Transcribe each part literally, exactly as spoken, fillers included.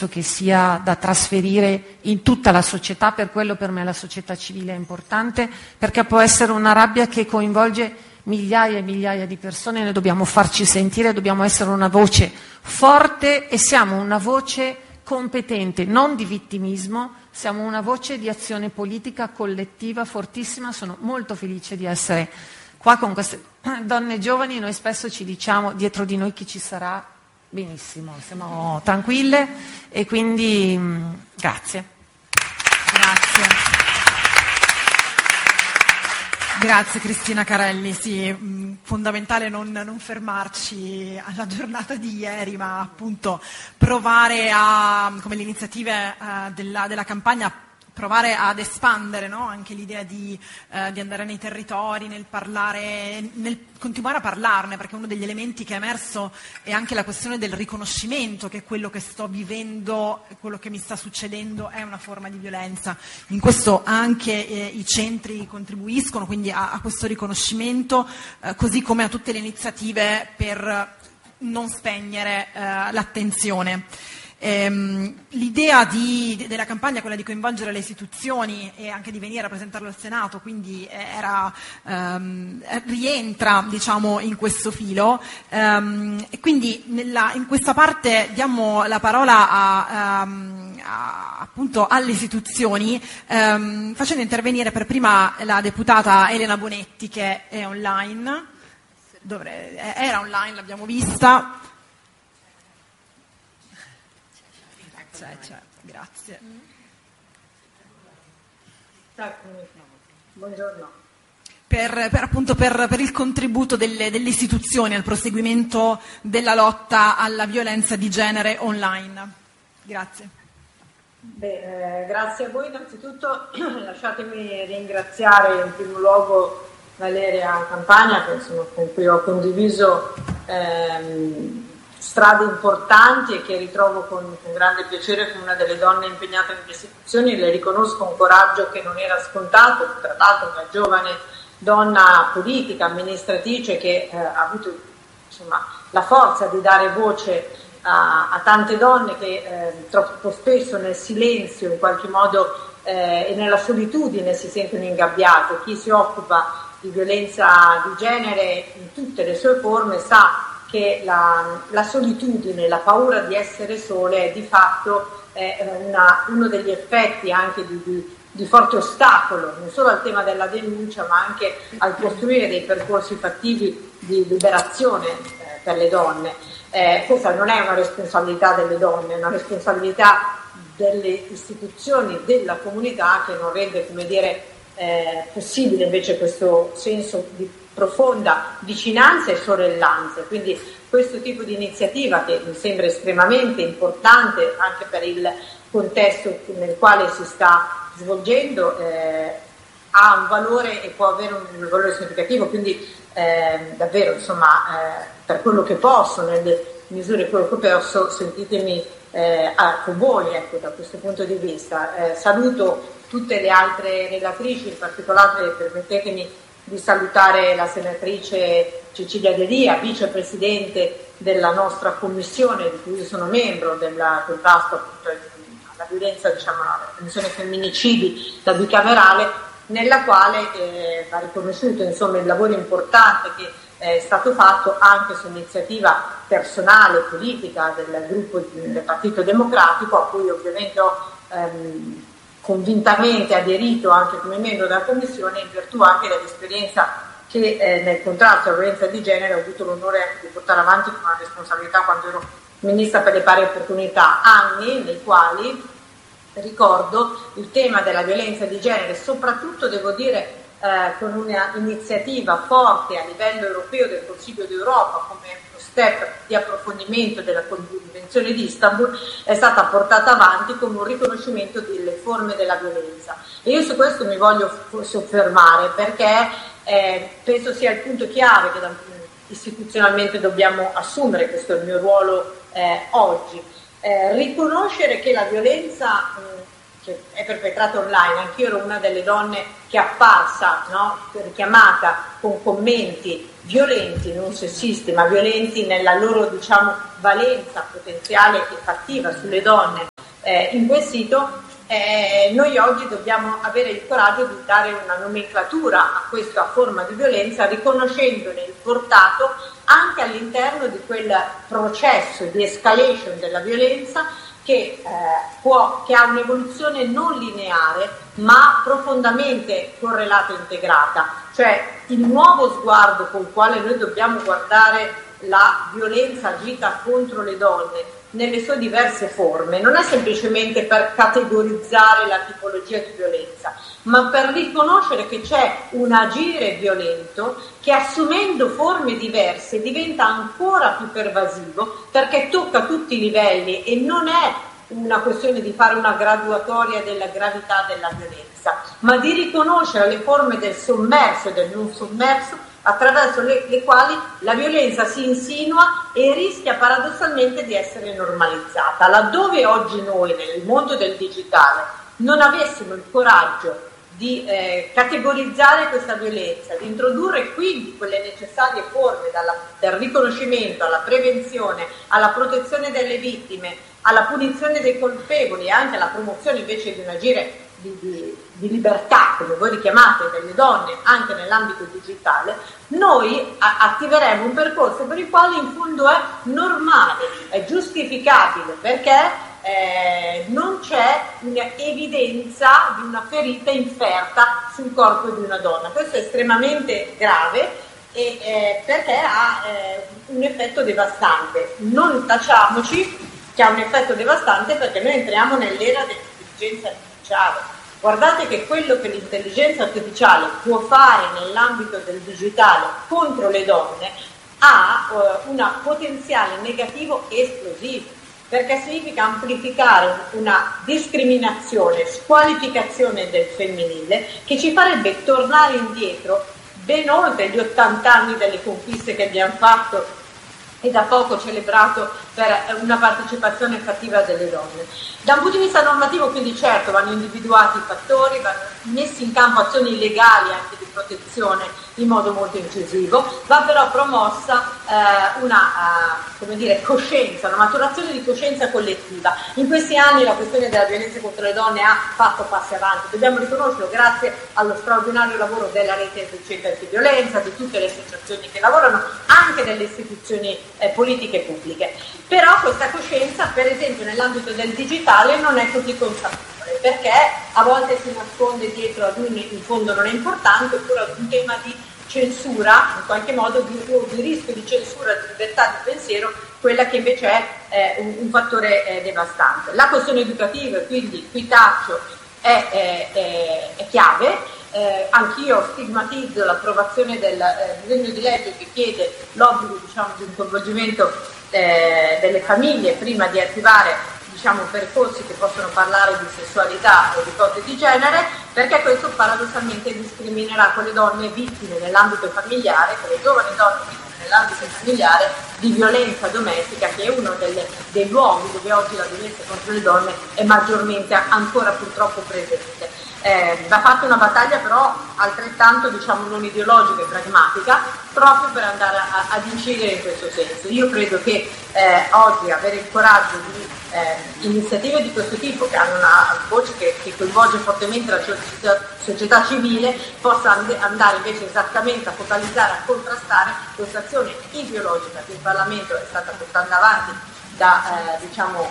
che sia da trasferire in tutta la società. Per quello per me la società civile è importante, perché può essere una rabbia che coinvolge migliaia e migliaia di persone. Noi dobbiamo farci sentire, dobbiamo essere una voce forte e siamo una voce competente, non di vittimismo, siamo una voce di azione politica collettiva fortissima. Sono molto felice di essere qua con queste donne giovani. Noi spesso ci diciamo dietro di noi chi ci sarà. Benissimo, siamo tranquille e quindi mh, grazie. Grazie. Grazie Cristina Carelli, sì, mh, fondamentale non, non fermarci alla giornata di ieri, ma appunto provare a, come le iniziative uh, della, della campagna, provare ad espandere, no? Anche l'idea di, eh, di andare nei territori, nel parlare, nel continuare a parlarne, perché uno degli elementi che è emerso è anche la questione del riconoscimento che quello che sto vivendo, quello che mi sta succedendo è una forma di violenza. In questo anche eh, i centri contribuiscono, quindi a, a questo riconoscimento, eh, così come a tutte le iniziative per non spegnere eh, l'attenzione. Ehm, l'idea di, della campagna è quella di coinvolgere le istituzioni e anche di venire a presentarlo al Senato, quindi era, ehm, rientra diciamo in questo filo, ehm, e quindi nella, in questa parte diamo la parola a, um, a, appunto alle istituzioni, ehm, facendo intervenire per prima la deputata Elena Bonetti, che è online, Dovre, era online, l'abbiamo vista. C'è, c'è, grazie. Buongiorno. Per, per, appunto per, per il contributo delle, delle istituzioni al proseguimento della lotta alla violenza di genere online. Grazie. Beh, eh, grazie a voi. Innanzitutto lasciatemi ringraziare in primo luogo Valeria Campagna, che, insomma, con cui ho condiviso ehm, strade importanti e che ritrovo con, con grande piacere come una delle donne impegnate nelle istituzioni. Le riconosco un coraggio che non era scontato, tra l'altro una giovane donna politica, amministratrice, che eh, ha avuto, insomma, la forza di dare voce a, a tante donne che eh, troppo spesso nel silenzio in qualche modo eh, e nella solitudine si sentono ingabbiate. Chi si occupa di violenza di genere in tutte le sue forme sa che la, la solitudine, la paura di essere sole è di fatto eh, una, uno degli effetti anche di, di, di forte ostacolo, non solo al tema della denuncia, ma anche al costruire dei percorsi fattivi di liberazione eh, per le donne. Eh, questa non è una responsabilità delle donne, è una responsabilità delle istituzioni, della comunità, che non rende, come dire, eh, possibile invece questo senso di profonda vicinanza e sorellanza. Quindi questo tipo di iniziativa, che mi sembra estremamente importante anche per il contesto nel quale si sta svolgendo, eh, ha un valore e può avere un valore significativo. Quindi eh, davvero, insomma, eh, per quello che posso, nelle misure quello che posso, sentitemi eh, a, con voi, ecco, da questo punto di vista. Eh, saluto tutte le altre relatrici, in particolare permettetemi di salutare la senatrice Cecilia D'Elia, vicepresidente della nostra commissione, di cui io sono membro, del contrasto appunto alla violenza, diciamo, alla commissione femminicidi, la bicamerale, nella quale eh, va riconosciuto, insomma, il lavoro importante che è stato fatto anche su iniziativa personale, politica del gruppo del Partito Democratico, a cui ovviamente ho ehm, convintamente aderito anche come membro della Commissione, in virtù anche dell'esperienza che eh, nel contrasto alla violenza di genere ho avuto l'onore di portare avanti con una responsabilità quando ero Ministra per le pari opportunità, anni nei quali, ricordo, il tema della violenza di genere, soprattutto devo dire eh, con un'iniziativa forte a livello europeo del Consiglio d'Europa come uno step di approfondimento della Convenzione di Istanbul, è stata portata avanti con un riconoscimento delle forme della violenza. E io su questo mi voglio soffermare, perché eh, penso sia il punto chiave che da, istituzionalmente dobbiamo assumere. Questo è il mio ruolo eh, oggi. Eh, riconoscere che la violenza mh, che è perpetrata online, anch'io ero una delle donne che è apparsa, no, richiamata con commenti violenti, non sessisti, ma violenti nella loro, diciamo, valenza potenziale e fattiva sulle donne eh, in quel sito, eh, noi oggi dobbiamo avere il coraggio di dare una nomenclatura a questa forma di violenza, riconoscendone il portato anche all'interno di quel processo di escalation della violenza che, eh, può, che ha un'evoluzione non lineare ma profondamente correlata e integrata, cioè il nuovo sguardo con il quale noi dobbiamo guardare la violenza agita contro le donne nelle sue diverse forme non è semplicemente per categorizzare la tipologia di violenza, ma per riconoscere che c'è un agire violento che, assumendo forme diverse, diventa ancora più pervasivo perché tocca tutti i livelli e non è una questione di fare una graduatoria della gravità della violenza, ma di riconoscere le forme del sommerso e del non sommerso attraverso le, le quali la violenza si insinua e rischia paradossalmente di essere normalizzata. Laddove oggi noi nel mondo del digitale non avessimo il coraggio di eh, categorizzare questa violenza, di introdurre quindi quelle necessarie forme dalla, dal riconoscimento alla prevenzione, alla protezione delle vittime, alla punizione dei colpevoli e anche alla promozione invece di un agire Di, di, di libertà, come voi richiamate, delle donne anche nell'ambito digitale, noi a, attiveremo un percorso per il quale in fondo è normale, è giustificabile, perché eh, non c'è un'evidenza di una ferita inferta sul corpo di una donna. Questo è estremamente grave e, eh, perché ha eh, un effetto devastante. Non tacciamoci che ha un effetto devastante perché noi entriamo nell'era dell'intelligenza artificiale. Guardate che quello che l'intelligenza artificiale può fare nell'ambito del digitale contro le donne ha uh, un potenziale negativo esplosivo, perché significa amplificare una discriminazione, squalificazione del femminile che ci farebbe tornare indietro ben oltre gli ottanta anni delle conquiste che abbiamo fatto e da poco celebrato per una partecipazione fattiva delle donne. Da un punto di vista normativo, quindi, certo, vanno individuati i fattori, vanno messi in campo azioni legali anche di protezione in modo molto incisivo, va però promossa eh, una uh, come dire, coscienza, una maturazione di coscienza collettiva. In questi anni la questione della violenza contro le donne ha fatto passi avanti, dobbiamo riconoscerlo grazie allo straordinario lavoro della rete del centro antiviolenza, di tutte le associazioni che lavorano, anche delle istituzioni eh, politiche e pubbliche. Però questa coscienza, per esempio nell'ambito del digitale, non è così consapevole, perché a volte si nasconde dietro ad un in fondo non è importante, oppure ad un tema di censura, in qualche modo di, di rischio di censura di libertà di pensiero, quella che invece è eh, un, un fattore eh, devastante. La questione educativa, quindi qui taccio, è, è, è, è chiave. Eh, anch'io stigmatizzo l'approvazione del eh, disegno di legge che chiede l'obbligo, diciamo, di un coinvolgimento eh, delle famiglie prima di attivare, diciamo, percorsi che possono parlare di sessualità o di cose di genere, perché questo paradossalmente discriminerà quelle donne vittime nell'ambito familiare, quelle giovani donne vittime nell'ambito familiare di violenza domestica, che è uno delle, dei luoghi dove oggi la violenza contro le donne è maggiormente ancora purtroppo presente. Eh, va fatta una battaglia però altrettanto, diciamo, non ideologica e pragmatica, proprio per andare a, ad incidere in questo senso. Io credo che eh, oggi avere il coraggio di eh, iniziative di questo tipo, che hanno una voce che, che coinvolge fortemente la società, società civile, possa and- andare invece esattamente a focalizzare, a contrastare questa azione ideologica che il Parlamento è stata portando avanti da eh, diciamo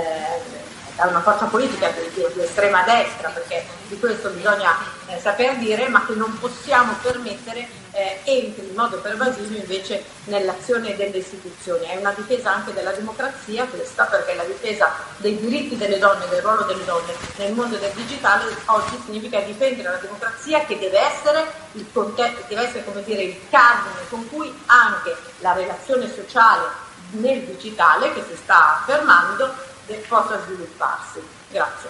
eh, da una forza politica di, di, di estrema destra, perché di questo bisogna eh, saper dire, ma che non possiamo permettere eh, entri in modo pervasivo invece nell'azione delle istituzioni. È una difesa anche della democrazia questa, perché la difesa dei diritti delle donne, del ruolo delle donne nel mondo del digitale oggi significa difendere la democrazia, che deve essere il contesto, deve essere, come dire, il cardine con cui anche la relazione sociale nel digitale, che si sta affermando, possa svilupparsi. Grazie.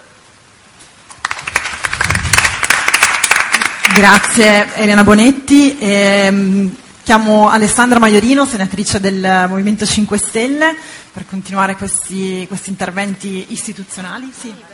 Grazie Elena Bonetti. Ehm, chiamo Alessandra Maiorino, senatrice del Movimento cinque Stelle, per continuare questi, questi interventi istituzionali. Sì.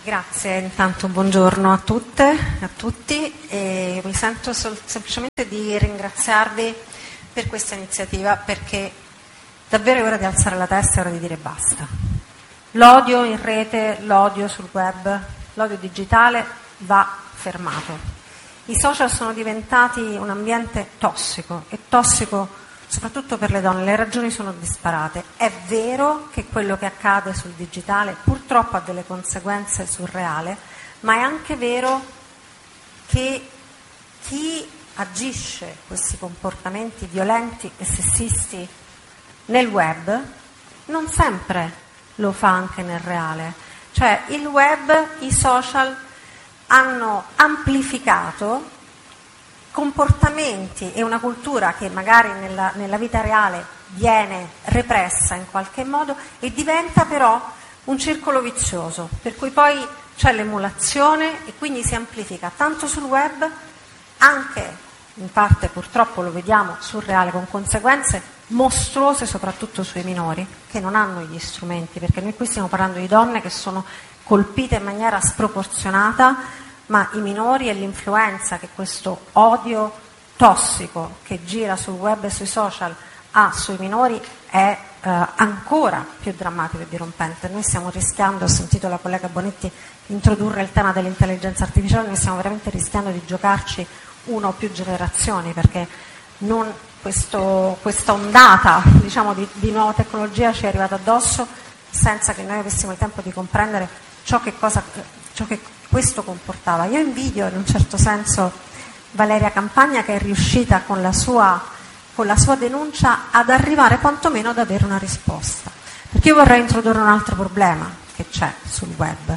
Grazie, intanto buongiorno a tutte, a tutti, e mi sento sol- semplicemente di ringraziarvi per questa iniziativa, perché davvero è ora di alzare la testa, è ora di dire basta. L'odio in rete, l'odio sul web, l'odio digitale va fermato. I social sono diventati un ambiente tossico, e tossico soprattutto per le donne. Le ragioni sono disparate. È vero che quello che accade sul digitale purtroppo ha delle conseguenze sul reale, ma è anche vero che chi agisce questi comportamenti violenti e sessisti nel web non sempre lo fa anche nel reale. Cioè il web, i social hanno amplificato comportamenti e una cultura che magari nella, nella vita reale viene repressa in qualche modo, e diventa però un circolo vizioso, per cui poi c'è l'emulazione e quindi si amplifica tanto sul web, anche in parte purtroppo lo vediamo sul reale, con conseguenze mostruose soprattutto sui minori che non hanno gli strumenti, perché noi qui stiamo parlando di donne che sono colpite in maniera sproporzionata, ma i minori e l'influenza che questo odio tossico che gira sul web e sui social ha sui minori è eh, ancora più drammatico e dirompente. Noi stiamo rischiando, ho sentito la collega Bonetti introdurre il tema dell'intelligenza artificiale, noi stiamo veramente rischiando di giocarci una o più generazioni, perché non, questo, questa ondata diciamo, di, di nuova tecnologia ci è arrivata addosso senza che noi avessimo il tempo di comprendere ciò che, cosa, ciò che questo comportava. Io invidio in un certo senso Valeria Campagna, che è riuscita con la sua, con la sua denuncia ad arrivare quantomeno ad avere una risposta, perché io vorrei introdurre un altro problema che c'è sul web: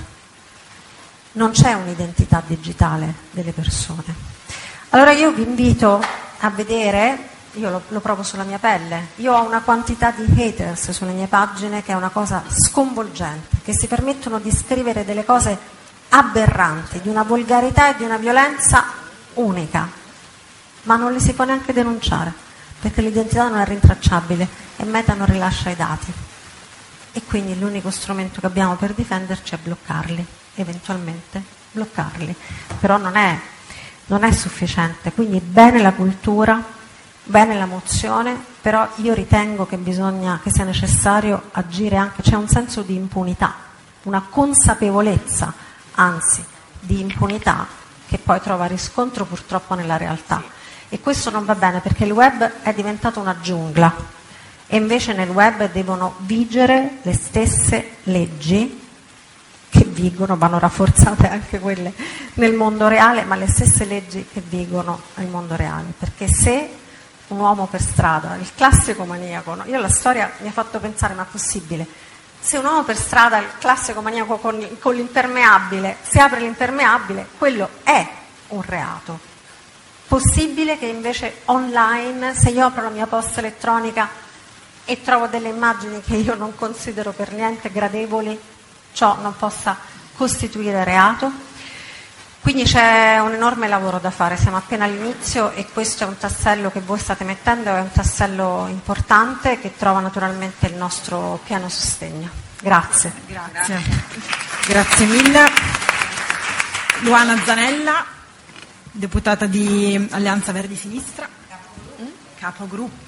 non c'è un'identità digitale delle persone. Allora io vi invito a vedere, io lo, lo provo sulla mia pelle, io ho una quantità di haters sulle mie pagine che è una cosa sconvolgente, che si permettono di scrivere delle cose aberranti, di una volgarità e di una violenza unica, ma non le si può neanche denunciare, perché l'identità non è rintracciabile e Meta non rilascia i dati, e quindi l'unico strumento che abbiamo per difenderci è bloccarli, eventualmente bloccarli, però non è, non è sufficiente. Quindi bene la cultura, bene la mozione, però io ritengo che bisogna, che sia necessario agire anche, c'è un senso di impunità, una consapevolezza anzi di impunità che poi trova riscontro purtroppo nella realtà, e questo non va bene, perché il web è diventato una giungla e invece nel web devono vigere le stesse leggi che vigono, vanno rafforzate anche quelle nel mondo reale, ma le stesse leggi che vigono nel mondo reale, perché se un uomo per strada, il classico maniaco, no? Io la storia mi ha fatto pensare, ma è possibile? Se un uomo per strada, il classico maniaco con, con l'impermeabile, si apre l'impermeabile, quello è un reato. Possibile che invece online, se io apro la mia posta elettronica e trovo delle immagini che io non considero per niente gradevoli, ciò non possa costituire reato? Quindi c'è un enorme lavoro da fare, siamo appena all'inizio e questo è un tassello che voi state mettendo, è un tassello importante che trova naturalmente il nostro pieno sostegno. Grazie. Grazie, Grazie mille. Luana Zanella, deputata di Alleanza Verdi Sinistra, capogruppo.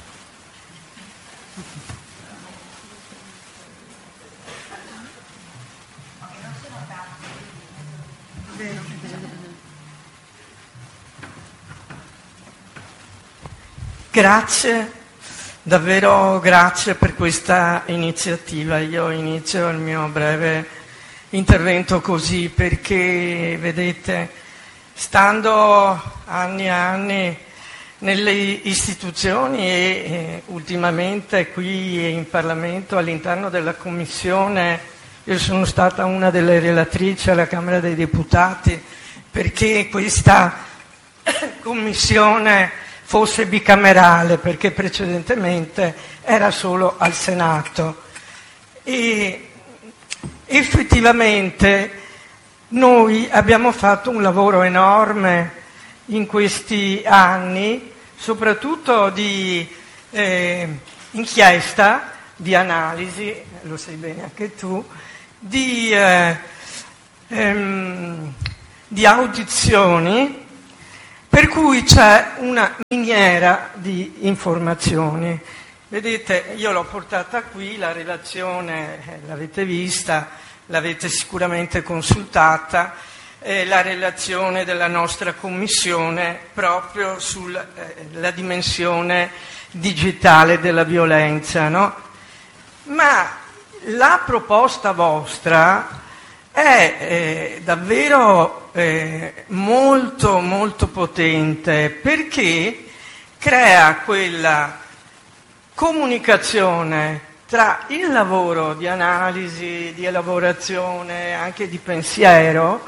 Grazie, davvero grazie per questa iniziativa. Io inizio il mio breve intervento così perché, vedete, stando anni e anni nelle istituzioni e eh, ultimamente qui in Parlamento all'interno della Commissione, io sono stata una delle relatrici alla Camera dei Deputati perché questa Commissione fosse bicamerale, perché precedentemente era solo al Senato. E effettivamente noi abbiamo fatto un lavoro enorme in questi anni, soprattutto di eh, inchiesta, di analisi, lo sai bene anche tu, di eh, ehm, di audizioni, per cui c'è una miniera di informazioni. Vedete, io l'ho portata qui, la relazione eh, l'avete vista, l'avete sicuramente consultata, eh, la relazione della nostra commissione proprio sulla eh, dimensione digitale della violenza, no? Ma la proposta vostra è eh, davvero eh, molto molto potente, perché crea quella comunicazione tra il lavoro di analisi, di elaborazione, anche di pensiero,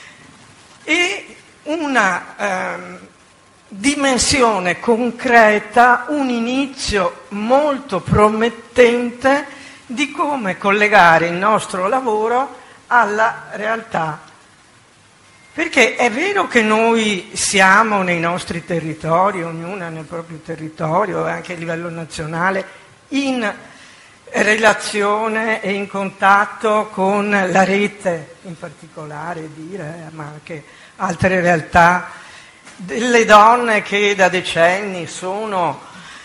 e una ehm, dimensione concreta, un inizio molto promettente di come collegare il nostro lavoro alla realtà. Perché è vero che noi siamo nei nostri territori, ognuna nel proprio territorio, anche a livello nazionale, in relazione e in contatto con la rete, in particolare dire, ma anche altre realtà, delle donne che da decenni sono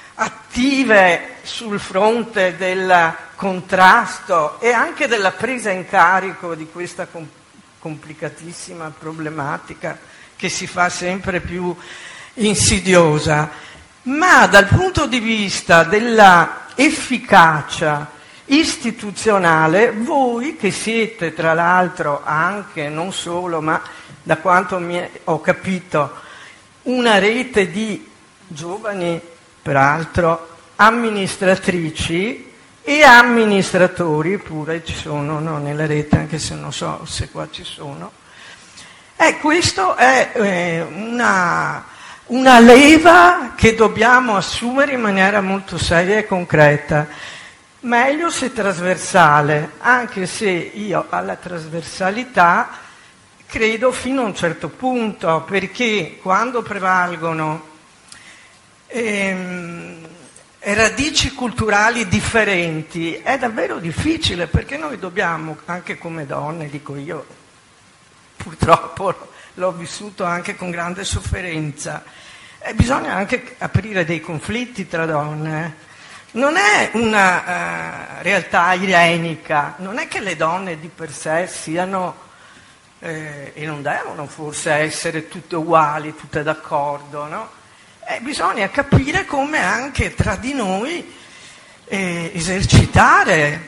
attive sul fronte del contrasto e anche della presa in carico di questa complicatissima problematica che si fa sempre più insidiosa, ma dal punto di vista della efficacia istituzionale, voi che siete tra l'altro anche, non solo, ma da quanto mi ho capito, una rete di giovani, peraltro, amministratrici e amministratori, pure ci sono, no, nella rete, anche se non so se qua ci sono, e questo è eh, una... una leva che dobbiamo assumere in maniera molto seria e concreta, meglio se trasversale, anche se io alla trasversalità credo fino a un certo punto, perché quando prevalgono ehm, radici culturali differenti è davvero difficile, perché noi dobbiamo, anche come donne, dico io, purtroppo l'ho vissuto anche con grande sofferenza, e bisogna anche aprire dei conflitti tra donne. Non è una uh, realtà irenica, non è che le donne di per sé siano, eh, e non devono forse essere tutte uguali, tutte d'accordo, no? E bisogna capire come anche tra di noi eh, esercitare,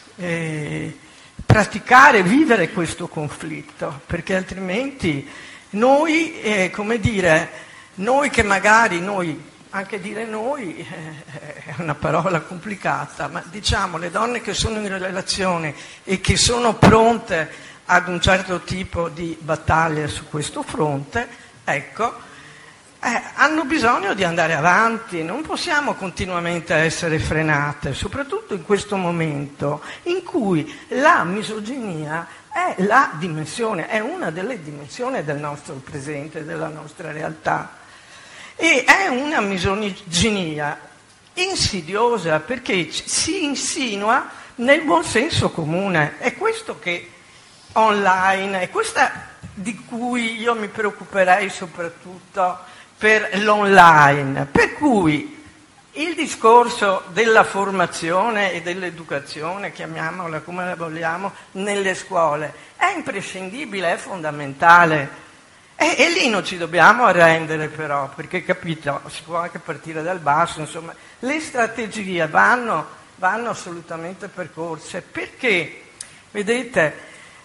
eh, praticare, vivere questo conflitto, perché altrimenti noi, eh, come dire, noi che magari, noi, anche dire noi eh, è una parola complicata, ma diciamo le donne che sono in relazione e che sono pronte ad un certo tipo di battaglia su questo fronte, ecco, eh, hanno bisogno di andare avanti, non possiamo continuamente essere frenate, soprattutto in questo momento in cui la misoginia è la dimensione, è una delle dimensioni del nostro presente, della nostra realtà. E è una misoginia insidiosa, perché si insinua nel buon senso comune. È questo che online, è questa di cui io mi preoccuperei soprattutto per l'online, per cui il discorso della formazione e dell'educazione, chiamiamola come la vogliamo, nelle scuole è imprescindibile, è fondamentale. E, e lì non ci dobbiamo arrendere però, perché capito, si può anche partire dal basso, insomma, le strategie vanno, vanno assolutamente percorse, perché, vedete,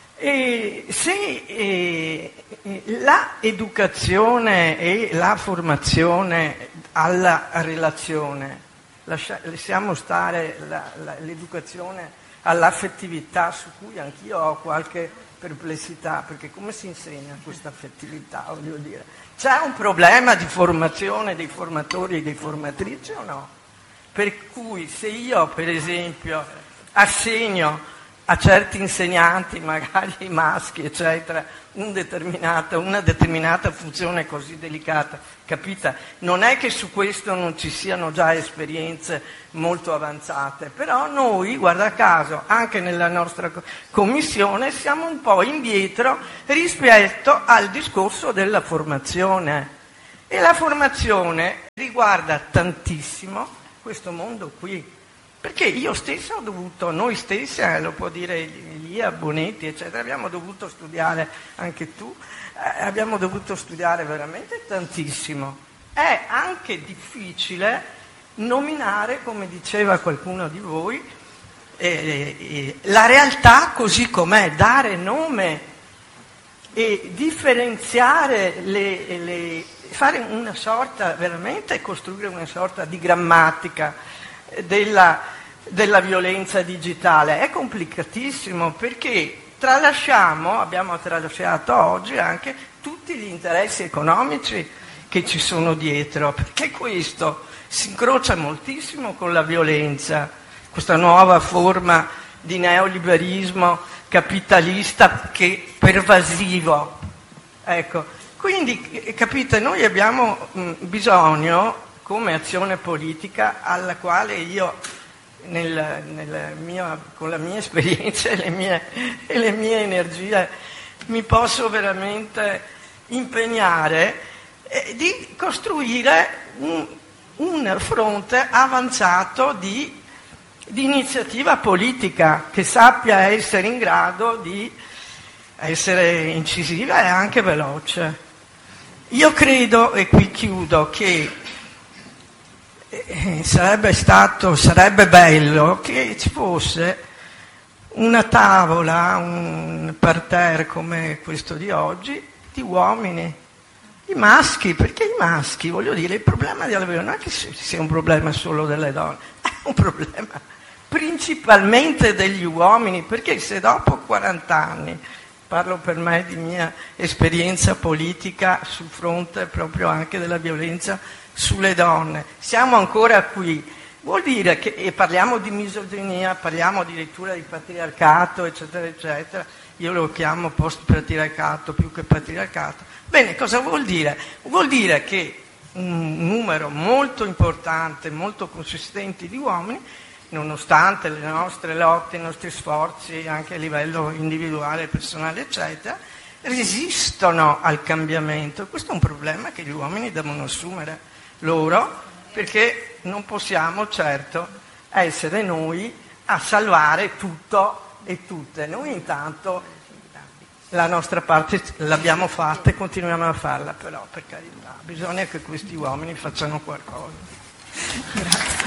eh, se eh, la educazione e la formazione alla relazione, lasciamo stare la, la, l'educazione all'affettività, su cui anch'io ho qualche perplessità, perché come si insegna questa affettività, voglio dire? C'è un problema di formazione dei formatori e dei formatrici o no? Per cui se io, per esempio, assegno a certi insegnanti, magari maschi, eccetera, un determinata, una determinata funzione così delicata, capita? Non è che su questo non ci siano già esperienze molto avanzate, però noi, guarda caso, anche nella nostra commissione siamo un po' indietro rispetto al discorso della formazione. E la formazione riguarda tantissimo questo mondo qui. Perché io stesso ho dovuto, noi stessi, eh, lo può dire Elia, Bonetti, eccetera, abbiamo dovuto studiare, anche tu, eh, abbiamo dovuto studiare veramente tantissimo. È anche difficile nominare, come diceva qualcuno di voi, eh, eh, la realtà così com'è, dare nome e differenziare, le, le, fare una sorta, veramente costruire una sorta di grammatica Della, della violenza digitale. È complicatissimo perché tralasciamo, abbiamo tralasciato oggi anche tutti gli interessi economici che ci sono dietro, perché questo si incrocia moltissimo con la violenza, questa nuova forma di neoliberismo capitalista che è pervasivo. Ecco, quindi capite, noi abbiamo mh, bisogno come azione politica alla quale io nel, nel mio, con la mia esperienza e le mie, e le mie energie mi posso veramente impegnare eh, di costruire un, un fronte avanzato di, di iniziativa politica che sappia essere in grado di essere incisiva e anche veloce. Io credo, e qui chiudo, che sarebbe stato, sarebbe bello che ci fosse una tavola, un parterre come questo di oggi, di uomini, di maschi, perché i maschi, voglio dire, il problema della violenza non è che sia un problema solo delle donne, è un problema principalmente degli uomini, perché se dopo quaranta anni, parlo per me di mia esperienza politica sul fronte proprio anche della violenza sulle donne, siamo ancora qui, vuol dire che, e parliamo di misoginia, parliamo addirittura di patriarcato, eccetera, eccetera, io lo chiamo post-patriarcato più che patriarcato. Bene, cosa vuol dire? Vuol dire che un numero molto importante, molto consistente di uomini, nonostante le nostre lotte, i nostri sforzi, anche a livello individuale, personale, eccetera, resistono al cambiamento. Questo è un problema che gli uomini devono assumere loro, perché non possiamo certo essere noi a salvare tutto e tutte. Noi intanto la nostra parte l'abbiamo fatta e continuiamo a farla, però per carità bisogna che questi uomini facciano qualcosa. Grazie.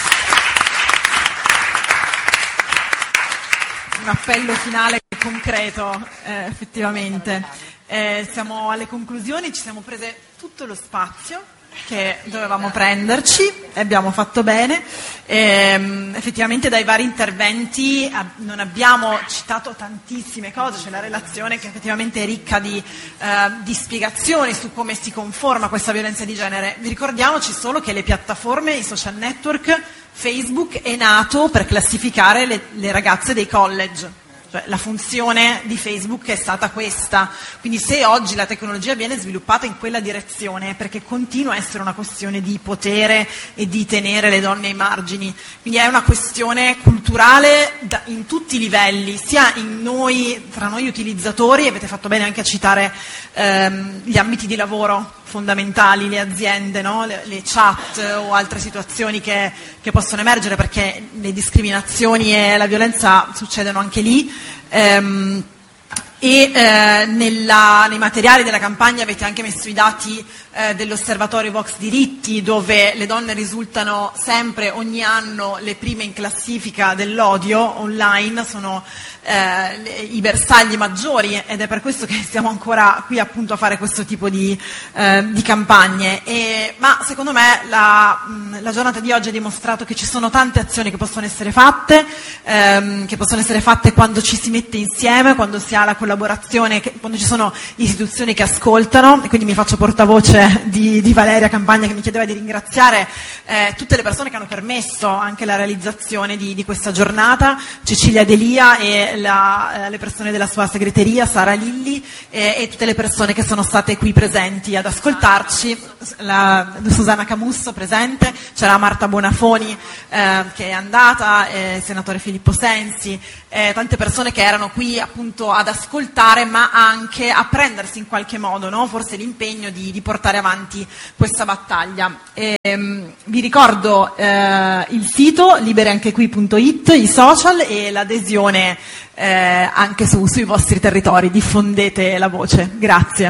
Un appello finale concreto, eh, effettivamente. Eh, siamo alle conclusioni, ci siamo prese tutto lo spazio che dovevamo prenderci e abbiamo fatto bene. E, effettivamente dai vari interventi a, non abbiamo citato tantissime cose, c'è la relazione che effettivamente è ricca di, eh, di spiegazioni su come si conforma questa violenza di genere. Ricordiamoci solo che le piattaforme, i social network, Facebook è nato per classificare le, le ragazze dei college. Cioè, la funzione di Facebook è stata questa, quindi se oggi la tecnologia viene sviluppata in quella direzione è perché continua a essere una questione di potere e di tenere le donne ai margini, quindi è una questione culturale da, in tutti i livelli, sia in noi, tra noi utilizzatori, avete fatto bene anche a citare ehm, gli ambiti di lavoro fondamentali, le aziende, no? le, le chat o altre situazioni che, che possono emergere, perché le discriminazioni e la violenza succedono anche lì. Ehm, e eh, nella, nei materiali della campagna avete anche messo i dati eh, dell'osservatorio Vox Diritti, dove le donne risultano sempre, ogni anno, le prime in classifica dell'odio online, sono eh, le, i bersagli maggiori, ed è per questo che siamo ancora qui appunto a fare questo tipo di, eh, di campagne. E, ma secondo me la, mh, la giornata di oggi ha dimostrato che ci sono tante azioni che possono essere fatte, ehm, che possono essere fatte quando ci si mette insieme, quando si ha la collaborazione collaborazione, che, quando ci sono istituzioni che ascoltano, e quindi mi faccio portavoce di, di Valeria Campagna, che mi chiedeva di ringraziare eh, tutte le persone che hanno permesso anche la realizzazione di, di questa giornata, Cecilia Delia e la, eh, le persone della sua segreteria, Sara Lilli, eh, e tutte le persone che sono state qui presenti ad ascoltarci, la, Susanna Camusso presente, c'era Marta Bonafoni eh, che è andata, eh, il senatore Filippo Sensi, eh, tante persone che erano qui appunto ad ascoltare, ma anche a prendersi in qualche modo, no? Forse l'impegno di, di portare avanti questa battaglia. E, um, vi ricordo eh, il sito libereanchequi punto it, i social e l'adesione eh, anche su, sui vostri territori. Diffondete la voce. Grazie.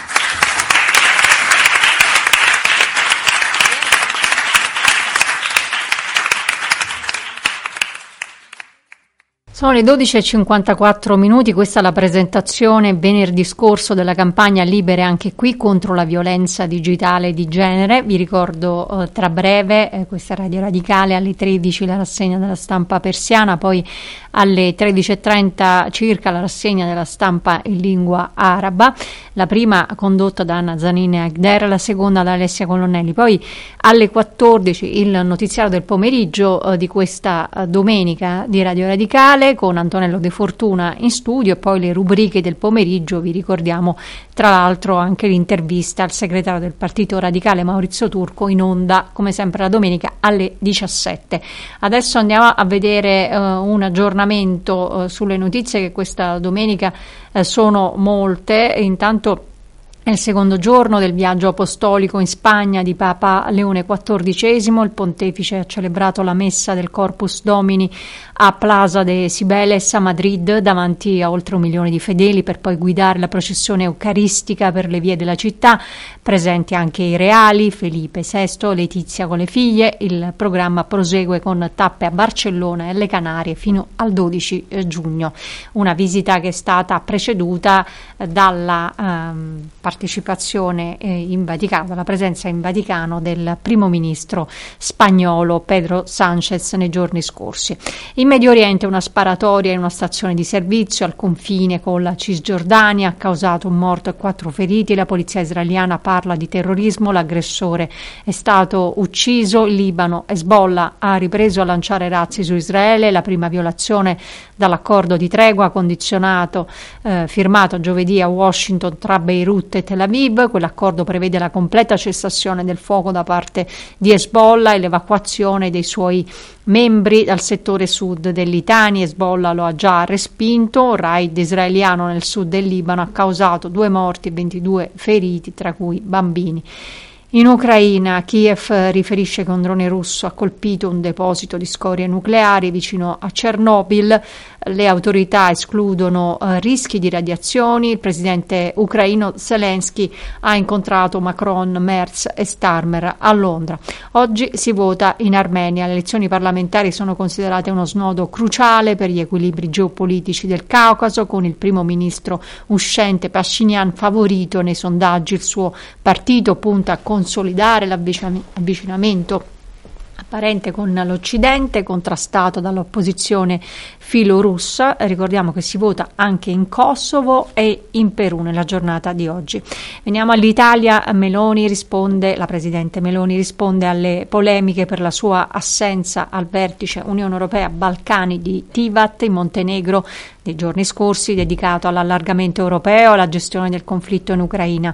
Sono le dodici e cinquantaquattro minuti, questa è la presentazione venerdì scorso della campagna Libere anche qui contro la violenza digitale di genere. Vi ricordo eh, tra breve, eh, questa è Radio Radicale, alle tredici la rassegna della stampa persiana, poi alle tredici e trenta circa la rassegna della stampa in lingua araba, la prima condotta da Anna Zanini e Agder, la seconda da Alessia Colonnelli. Poi alle quattordici il notiziario del pomeriggio eh, di questa eh, domenica di Radio Radicale, con Antonello De Fortuna in studio, e poi le rubriche del pomeriggio. Vi ricordiamo tra l'altro anche l'intervista al segretario del Partito Radicale Maurizio Turco, in onda come sempre la domenica alle diciassette. Adesso andiamo a vedere uh, un aggiornamento uh, sulle notizie che questa domenica uh, sono molte. Intanto è il secondo giorno del viaggio apostolico in Spagna di Papa Leone quattordicesimo. Il pontefice ha celebrato la messa del Corpus Domini a Plaza de Cibeles a Madrid davanti a oltre un milione di fedeli, per poi guidare la processione eucaristica per le vie della città. Presenti anche i reali, Felipe sesto, Letizia con le figlie. Il programma prosegue con tappe a Barcellona e alle Canarie fino al dodici giugno. Una visita che è stata preceduta dalla ehm, partecipazione eh, in Vaticano, dalla presenza in Vaticano del primo ministro spagnolo Pedro Sánchez nei giorni scorsi. In Medio Oriente una sparatoria in una stazione di servizio al confine con la Cisgiordania ha causato un morto e quattro feriti. La polizia israeliana parla di terrorismo, l'aggressore è stato ucciso. Il Libano, Hezbollah ha ripreso a lanciare razzi su Israele, la prima violazione dall'accordo di tregua condizionato eh, firmato giovedì a Washington tra Beirut e Tel Aviv. Quell'accordo prevede la completa cessazione del fuoco da parte di Hezbollah e l'evacuazione dei suoi membri dal settore sud del Litani. Hezbollah lo ha già respinto. Un raid israeliano nel sud del Libano ha causato due morti e ventidue feriti, tra cui bambini. In Ucraina, Kiev riferisce che un drone russo ha colpito un deposito di scorie nucleari vicino a Chernobyl. Le autorità escludono eh, rischi di radiazioni. Il presidente ucraino Zelensky ha incontrato Macron, Merz e Starmer a Londra. Oggi si vota in Armenia. Le elezioni parlamentari sono considerate uno snodo cruciale per gli equilibri geopolitici del Caucaso, con il primo ministro uscente Pashinyan favorito nei sondaggi. Il suo partito punta a consolidare l'avvicinamento apparente con l'Occidente, contrastato dall'opposizione filorussa. Ricordiamo che si vota anche in Kosovo e in Perù nella giornata di oggi. Veniamo all'Italia. Meloni risponde, la presidente Meloni risponde alle polemiche per la sua assenza al vertice Unione Europea Balcani di Tivat in Montenegro dei giorni scorsi, dedicato all'allargamento europeo e alla gestione del conflitto in Ucraina.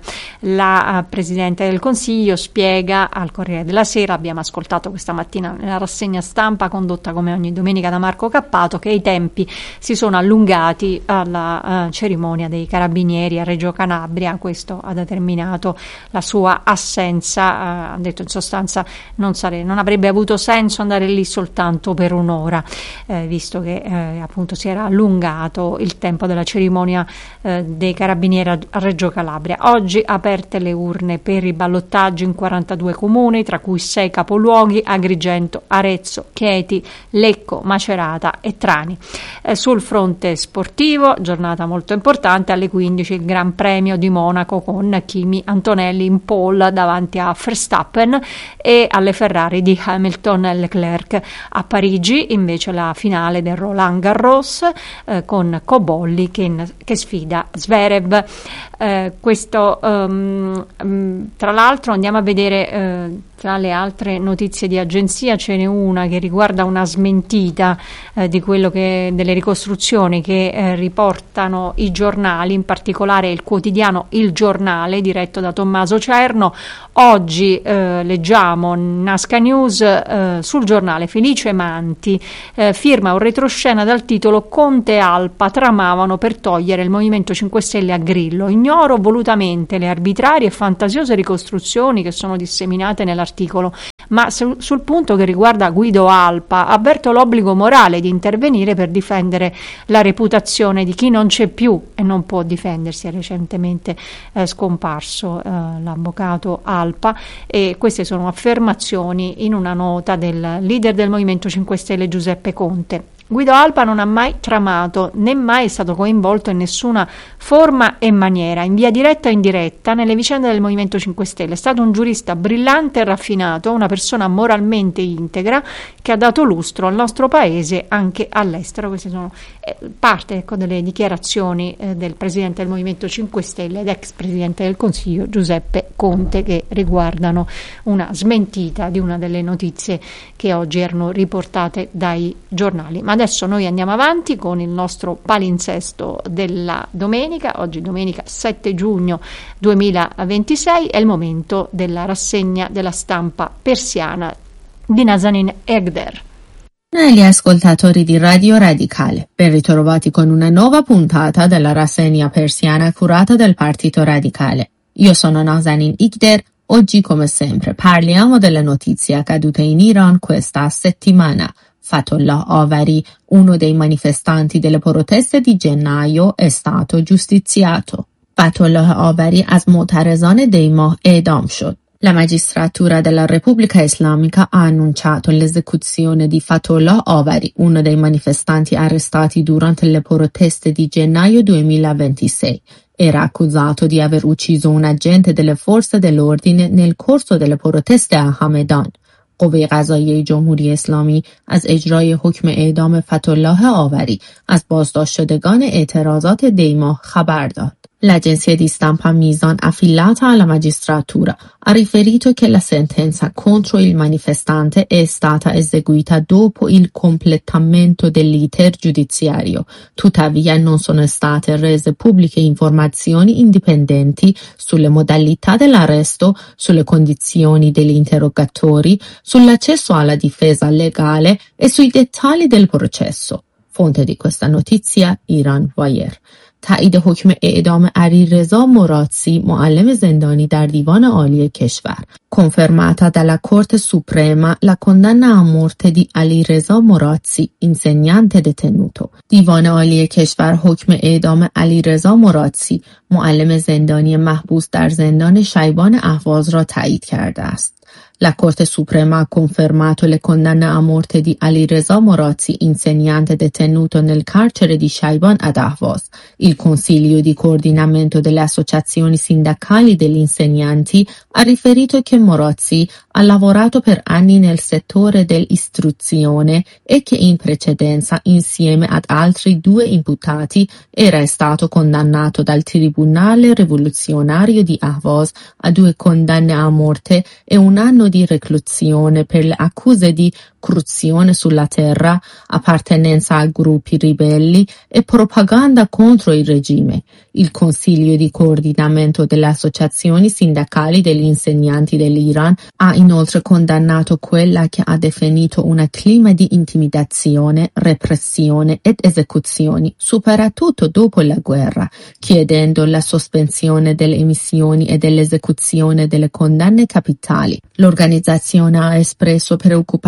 La uh, Presidente del Consiglio spiega al Corriere della Sera, abbiamo ascoltato questa mattina nella rassegna stampa condotta come ogni domenica da Marco Cappato, che i tempi si sono allungati alla uh, cerimonia dei Carabinieri a Reggio Calabria. Questo ha determinato la sua assenza. Uh, ha detto in sostanza non, sare- non avrebbe avuto senso andare lì soltanto per un'ora, eh, visto che eh, appunto si era allungato il tempo della cerimonia eh, dei Carabinieri a, a Reggio Calabria. Oggi aperte le urne per i ballottaggi in quarantadue comuni, tra cui sei capoluoghi. A Agrigento, Arezzo, Chieti, Lecco, Macerata e Trani. Eh, sul fronte sportivo, giornata molto importante, alle quindici il Gran Premio di Monaco con Kimi Antonelli in pole davanti a Verstappen e alle Ferrari di Hamilton e Leclerc. A Parigi invece la finale del Roland Garros eh, con Cobolli che, in, che sfida Zverev. Eh, questo um, um, tra l'altro andiamo a vedere eh, tra le altre notizie di agenzia ce n'è una che riguarda una smentita eh, di quello che delle ricostruzioni che eh, riportano i giornali, in particolare il quotidiano Il Giornale diretto da Tommaso Cerno. Oggi eh, leggiamo Nasca News eh, sul giornale Felice Manti eh, firma un retroscena dal titolo Conte e Alpa tramavano per togliere il Movimento cinque Stelle a Grillo. Ignoro volutamente le arbitrarie e fantasiose ricostruzioni che sono disseminate nell'articolo, ma su, sul punto che riguarda Guido Alpa avverto l'obbligo morale di intervenire per difendere la reputazione di chi non c'è più e non può difendersi. È recentemente eh, scomparso eh, l'avvocato Alpa e queste sono affermazioni in una nota del leader del Movimento cinque Stelle Giuseppe Conte. Guido Alpa non ha mai tramato né mai è stato coinvolto in nessuna forma e maniera, in via diretta o indiretta, nelle vicende del Movimento cinque Stelle. È stato un giurista brillante e raffinato, una persona moralmente integra che ha dato lustro al nostro paese anche all'estero. Queste sono eh, parte ecco, delle dichiarazioni eh, del Presidente del Movimento cinque Stelle ed ex Presidente del Consiglio Giuseppe Conte, che riguardano una smentita di una delle notizie che oggi erano riportate dai giornali. Ma adesso noi andiamo avanti con il nostro palinsesto della domenica. Oggi domenica sette giugno duemilaventisei è il momento della rassegna della stampa persiana di Nazanin Egder. Gli ascoltatori di Radio Radicale, ben ritrovati con una nuova puntata della rassegna persiana curata dal Partito Radicale. Io sono Nazanin Egder. Oggi, come sempre, parliamo delle notizie accadute in Iran questa settimana. Fatollah Avari, uno dei manifestanti delle proteste di gennaio, è stato giustiziato. Fatollah Avari از معترضان دیماه اعدام شد. La magistratura della Repubblica Islamica ha annunciato l'esecuzione di Fatollah Avari, uno dei manifestanti arrestati durante le proteste di gennaio duemilaventisei. Era accusato di aver ucciso un agente delle forze dell'ordine nel corso delle proteste a Hamadan. قوه قضاییه جمهوری اسلامی از اجرای حکم اعدام فتحالله آوری از بازداشت شدگان اعتراضات دیماه خبر داد. L'agenzia di stampa Mizan affiliata alla magistratura ha riferito che la sentenza contro il manifestante è stata eseguita dopo il completamento dell'iter giudiziario. Tuttavia non sono state rese pubbliche informazioni indipendenti sulle modalità dell'arresto, sulle condizioni degli interrogatori, sull'accesso alla difesa legale e sui dettagli del processo. Fonte di questa notizia Iran Wire. تایید حکم اعدام علیرضا مرادسی معلم زندانی در دیوان عالی کشور. Confermata dalla Corte Suprema la condanna a morte di Alireza Morazzi, insegnante detenuto. دیوان عالی کشور حکم اعدام علیرضا مرادسی معلم زندانی محبوس در زندان شیبان اهواز را تایید کرده است. La Corte Suprema ha confermato le condanne a morte di Alireza Morazzi, insegnante detenuto nel carcere di Shaiban ad Ahvaz. Il Consiglio di coordinamento delle associazioni sindacali degli insegnanti ha riferito che Morazzi ha lavorato per anni nel settore dell'istruzione e che in precedenza, insieme ad altri due imputati, era stato condannato dal Tribunale Rivoluzionario di Ahvaz a due condanne a morte e un anno di reclusione per le accuse di corruzione sulla terra, appartenenza a gruppi ribelli e propaganda contro il regime. Il Consiglio di coordinamento delle associazioni sindacali degli insegnanti dell'Iran ha inoltre condannato quella che ha definito un clima di intimidazione, repressione ed esecuzioni, soprattutto dopo la guerra, chiedendo la sospensione delle emissioni e dell'esecuzione delle condanne capitali. L'organizzazione ha espresso preoccupazione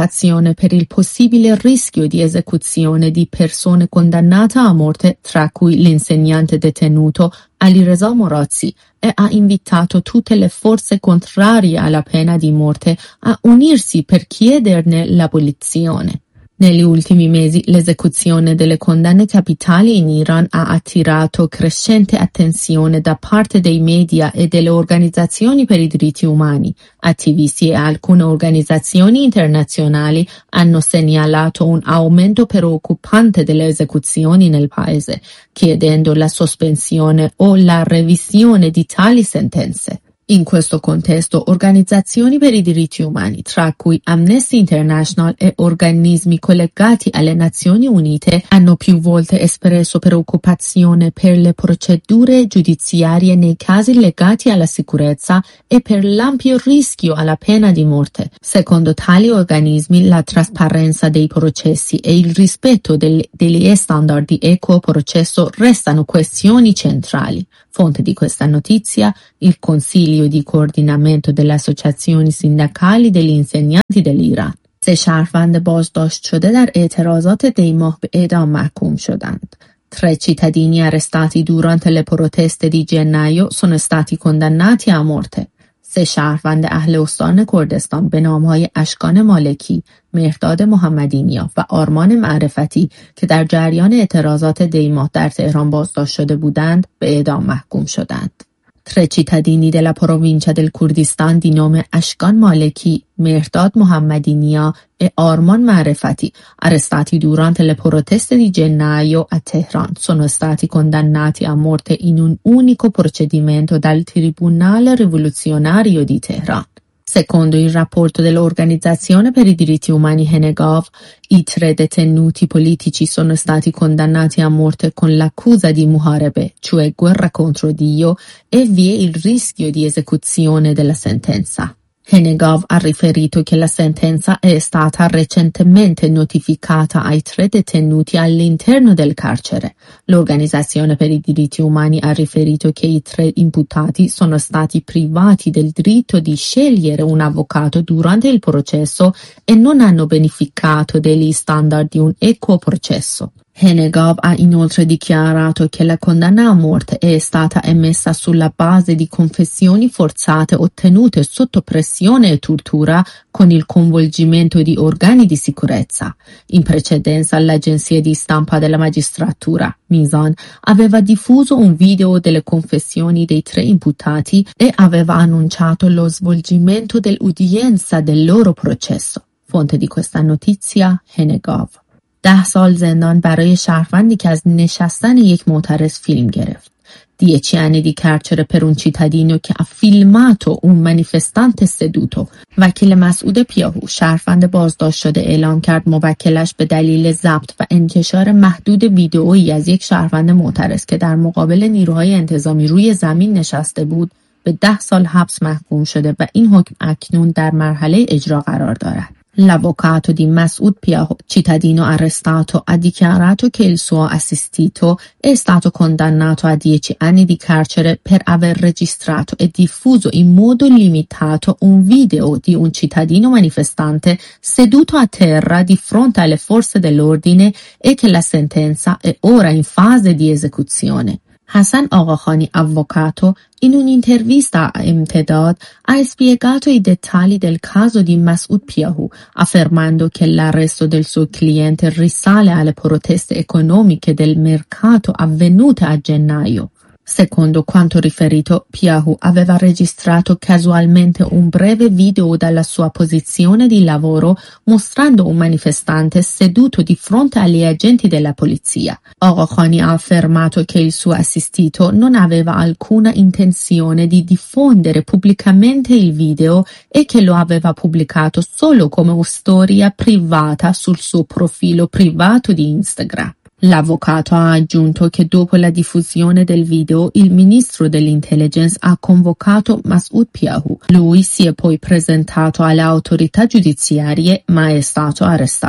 preoccupazione per il possibile rischio di esecuzione di persone condannate a morte, tra cui l'insegnante detenuto Alireza Morozzi, e ha invitato tutte le forze contrarie alla pena di morte a unirsi per chiederne l'abolizione. Negli ultimi mesi l'esecuzione delle condanne capitali in Iran ha attirato crescente attenzione da parte dei media e delle organizzazioni per i diritti umani. Attivisti e alcune organizzazioni internazionali hanno segnalato un aumento preoccupante delle esecuzioni nel paese, chiedendo la sospensione o la revisione di tali sentenze. In questo contesto, organizzazioni per i diritti umani, tra cui Amnesty International e organismi collegati alle Nazioni Unite, hanno più volte espresso preoccupazione per le procedure giudiziarie nei casi legati alla sicurezza e per l'ampio rischio alla pena di morte. Secondo tali organismi, la trasparenza dei processi e il rispetto del, degli standard di equo processo restano questioni centrali. Fonte di questa notizia, il Consiglio di coordinamento delle associazioni sindacali degli insegnanti dell'Iran. سه شهروند بازداشت شده در اعتراضات دیماه به اعدام محکوم شدند. Tre cittadini arrestati durante le proteste di gennaio sono stati condannati a morte. سه شهروند اهل استان کردستان به نامهای اشکان مالکی، مهرداد محمدی نیا و آرمان معرفتی که در جریان اعتراضات دیماه در تهران بازداشت شده بودند به اعدام محکوم شدند. Tre cittadini della provincia del Kurdistan di nome Ashkan Maleki, Mehrdad Mohammadi Nia e Arman Marefati, arrestati durante le proteste di gennaio a Teheran, sono stati condannati a morte in un unico procedimento dal Tribunale Rivoluzionario di Teheran. Secondo il rapporto dell'Organizzazione per i diritti umani Henegov, i tre detenuti politici sono stati condannati a morte con l'accusa di muharebe, cioè guerra contro Dio, e vi è il rischio di esecuzione della sentenza. Henegov ha riferito che la sentenza è stata recentemente notificata ai tre detenuti all'interno del carcere. L'Organizzazione per i diritti umani ha riferito che i tre imputati sono stati privati del diritto di scegliere un avvocato durante il processo e non hanno beneficiato degli standard di un equo processo. Henegov ha inoltre dichiarato che la condanna a morte è stata emessa sulla base di confessioni forzate ottenute sotto pressione e tortura con il coinvolgimento di organi di sicurezza. In precedenza l'agenzia di stampa della magistratura, Mizan, aveva diffuso un video delle confessioni dei tre imputati e aveva annunciato lo svolgimento dell'udienza del loro processo. Fonte di questa notizia, Henegov. ده سال زندان برای شهروندی که از نشستن یک معترض فیلم گرفت. Dieci anni di carcere per un cittadino che ha filmato un manifestante seduto. وکیل مسعود پیاهو، شهروند بازداشت شده، اعلام کرد موکلش به دلیل ضبط و انتشار محدود ویدئویی از یک شهروند معترض که در مقابل نیروهای انتظامی روی زمین نشسته بود به ده سال حبس محکوم شده و این حکم اکنون در مرحله اجرا قرار دارد. L'avvocato di Masoud Piaho, cittadino arrestato, ha dichiarato che il suo assistito è stato condannato a dieci anni di carcere per aver registrato e diffuso in modo limitato un video di un cittadino manifestante seduto a terra di fronte alle forze dell'ordine e che la sentenza è ora in fase di esecuzione. Hassan Aghakhani, avvocato, in un'intervista a Emtedad ha spiegato i dettagli del caso di Masoud Piahu, affermando che l'arresto del suo cliente risale alle proteste economiche del mercato avvenute a gennaio. Secondo quanto riferito, Piahu aveva registrato casualmente un breve video dalla sua posizione di lavoro mostrando un manifestante seduto di fronte agli agenti della polizia. Aghakhani ha affermato che il suo assistito non aveva alcuna intenzione di diffondere pubblicamente il video e che lo aveva pubblicato solo come storia privata sul suo profilo privato di Instagram. L'avvocato ha aggiunto che dopo la diffusione del video il ministro dell'intelligence ha convocato Masoud Piahu. Lui si è poi presentato alle autorità giudiziarie ma è stato arrestato.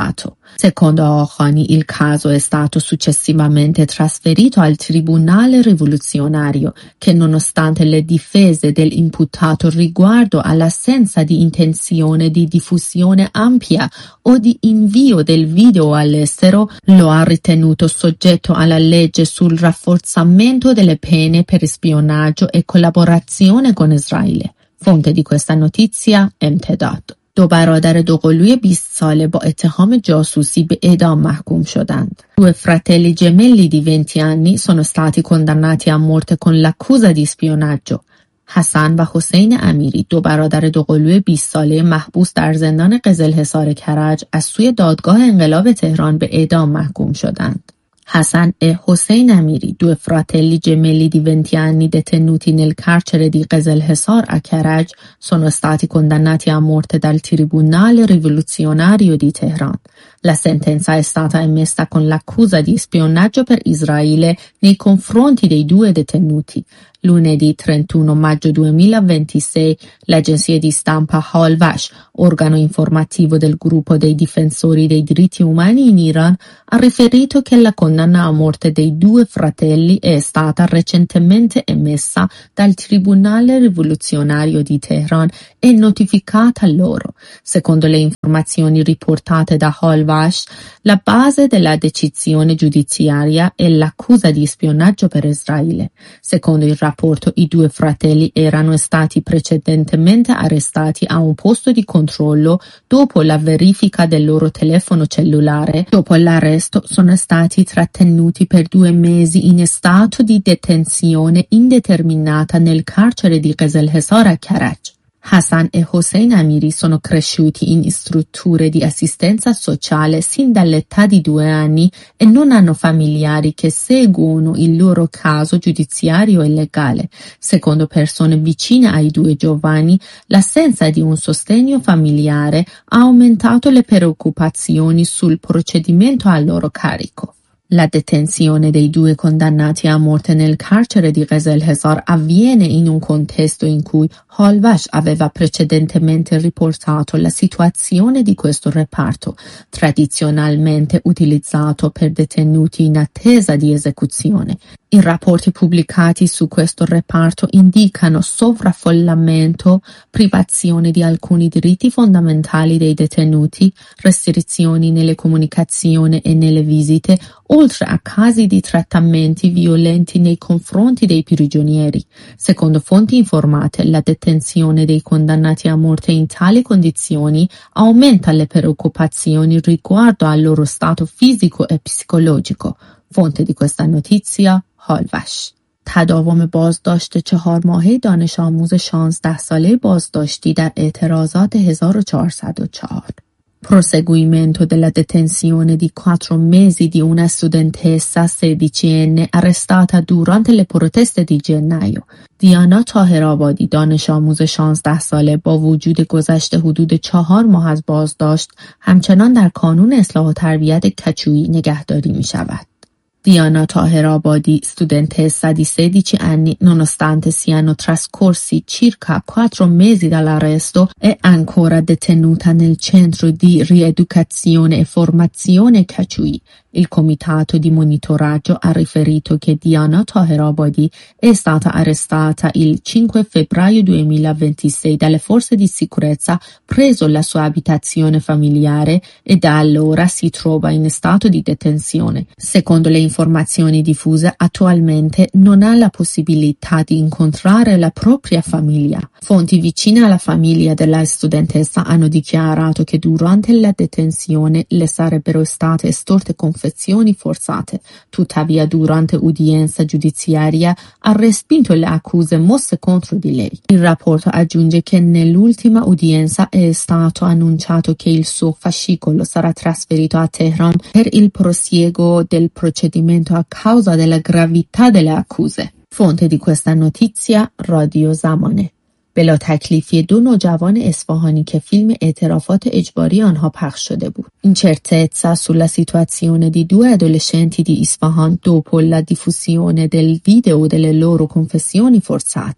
Secondo Aghani il caso è stato successivamente trasferito al Tribunale Rivoluzionario che, nonostante le difese dell'imputato riguardo all'assenza di intenzione di diffusione ampia o di invio del video all'estero, lo ha ritenuto soggetto alla legge sul rafforzamento delle pene per spionaggio e collaborazione con Israele. fonte di questa notizia امتداد. دو برادر دوقلوی بیست ساله با اتهام جاسوسی به اعدام محکوم شدند. Due fratelli gemelli di venti anni sono stati condannati a morte con l'accusa di spionaggio. حسن و حسین امیری، دو برادر دوقلوی بیست ساله محبوس در زندان قزلحصار کرج، از سوی دادگاه انقلاب تهران به اعدام محکوم شدند. Hassan e Hossein Amiri, due fratelli gemelli di venti anni detenuti nel carcere di Qezel-Hesar a Karaj, sono stati condannati a morte dal Tribunale Rivoluzionario di Teheran. La sentenza è stata emessa con l'accusa di spionaggio per Israele nei confronti dei due detenuti. Lunedì trentuno maggio duemilaventisei, l'agenzia di stampa Halvash, organo informativo del gruppo dei difensori dei diritti umani in Iran, ha riferito che la condanna a morte dei due fratelli è stata recentemente emessa dal Tribunale Rivoluzionario di Teheran e notificata loro. Secondo le informazioni riportate da Halvash, la base della decisione giudiziaria è l'accusa di spionaggio per Israele. Secondo il rapporto, i due fratelli erano stati precedentemente arrestati a un posto di controllo dopo la verifica del loro telefono cellulare. Dopo l'arresto sono stati trattenuti per due mesi in stato di detenzione indeterminata nel carcere di Qezel-Hesar a Karaj. Hassan e Hossein Amiri sono cresciuti in strutture di assistenza sociale sin dall'età di due anni e non hanno familiari che seguono il loro caso giudiziario e legale. Secondo persone vicine ai due giovani, l'assenza di un sostegno familiare ha aumentato le preoccupazioni sul procedimento a loro carico. La detenzione dei due condannati a morte nel carcere di Qezel-Hesar avviene in un contesto in cui Halvash aveva precedentemente riportato la situazione di questo reparto, tradizionalmente utilizzato per detenuti in attesa di esecuzione. I rapporti pubblicati su questo reparto indicano sovraffollamento, privazione di alcuni diritti fondamentali dei detenuti, restrizioni nelle comunicazioni e nelle visite, oltre a casi di trattamenti violenti nei confronti dei prigionieri. Secondo fonti informate, la detenzione dei condannati a morte in tali condizioni aumenta le preoccupazioni riguardo al loro stato fisico e psicologico. Fonte di questa notizia هالوش. تداوم بازداشت چهار ماهه دانش آموز شانزده ساله بازداشتی در اعتراضات هزار و چهارصد و چهار. Proseguimento della detenzione di quattro mesi di una studentessa sedicenne arrestata durante le proteste di gennaio. دیانا طاهرآبادی، دانش آموز شانزده ساله، با وجود گذشت حدود چهار ماه از بازداشت همچنان در کانون اصلاح و تربیت کچویی نگهداری می شود. Diana Taherabadi, studentessa di sedici anni, nonostante siano trascorsi circa quattro mesi dall'arresto, è ancora detenuta nel centro di rieducazione e formazione Kachui. Il comitato di monitoraggio ha riferito che Diana Taherabadi è stata arrestata il cinque febbraio duemilaventisei dalle forze di sicurezza presso la sua abitazione familiare e da allora si trova in stato di detenzione. Secondo le informazioni diffuse, attualmente non ha la possibilità di incontrare la propria famiglia. Fonti vicine alla famiglia della studentessa hanno dichiarato che durante la detenzione le sarebbero state estorte confessioni forzate. Tuttavia, durante udienza giudiziaria ha respinto le accuse mosse contro di lei. Il rapporto aggiunge che nell'ultima udienza è stato annunciato che il suo fascicolo sarà trasferito a Teheran per il prosieguo del procedimento a causa della gravità delle accuse. Fonte di questa notizia رادیو زمانه. بلا تکلیفی دو نوجوان اصفهانی che film اعترافات اجباری آنها پخش شده بود. Incertezza sulla situazione di due adolescenti di Isfahan dopo la diffusione del video delle loro confessioni forzate.